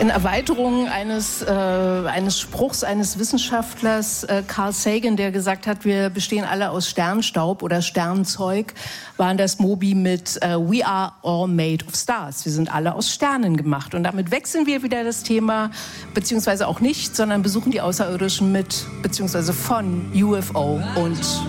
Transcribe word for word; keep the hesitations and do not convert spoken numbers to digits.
In Erweiterung eines, äh, eines Spruchs eines Wissenschaftlers, äh, Carl Sagan, der gesagt hat, wir bestehen alle aus Sternstaub oder Sternzeug, waren das Moby mit äh, We are all made of stars. Wir sind alle aus Sternen gemacht. Und damit wechseln wir wieder das Thema, beziehungsweise auch nicht, sondern besuchen die Außerirdischen mit, beziehungsweise von U F O und